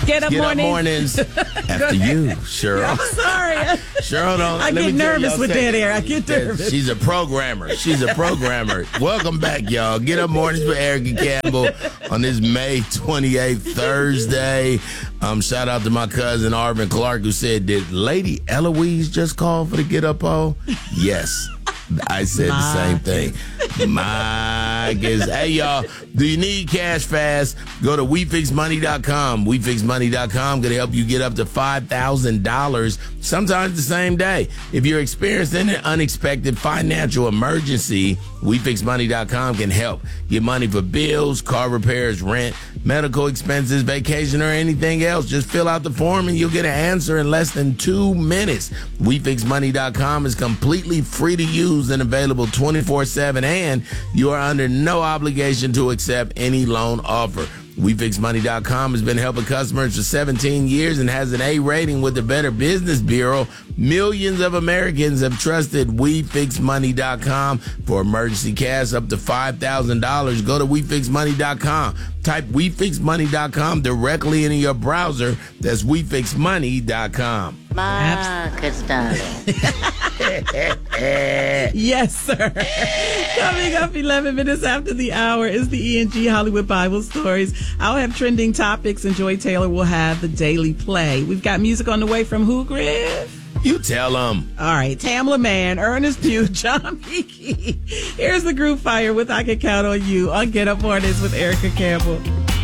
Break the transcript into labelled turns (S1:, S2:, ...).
S1: Get Up Mornings.
S2: After you, Cheryl.
S1: I'm sorry.
S2: Cheryl,
S1: I get nervous with that air. I get nervous.
S2: She's a programmer. Welcome back, y'all. Get Up Mornings with Erica Campbell on this May 28th, Thursday. Shout out to my cousin, Arvin Clark, who said, did Lady Eloise just call for the Get Up poll? Yes. I said the same thing. My goodness. Hey, y'all, do you need cash fast? Go to WeFixMoney.com. WeFixMoney.com going to help you get up to $5,000 sometimes the same day. If you're experiencing an unexpected financial emergency, WeFixMoney.com can help. Get money for bills, car repairs, rent, medical expenses, vacation, or anything else. Just fill out the form and you'll get an answer in less than 2 minutes. WeFixMoney.com is completely free to use and available 24/7, and you are under no obligation to accept any loan offer. WeFixMoney.com has been helping customers for 17 years and has an A rating with the Better Business Bureau. Millions of Americans have trusted WeFixMoney.com for emergency cash up to $5,000. Go to WeFixMoney.com. Type WeFixMoney.com directly into your browser. That's WeFixMoney.com.
S3: Marcus, darling.
S1: Yes, sir. Coming up 11 minutes after the hour is the ENG Hollywood Bible Stories. I'll have trending topics, and Joy Taylor will have the Daily Play. We've got music on the way from who, Griff?
S2: You tell them.
S1: All right. Tamla Mann, Ernest Pugh, John Peaky. Here's the group Fire with I Can Count on You on Get Up Mornings with Erica Campbell.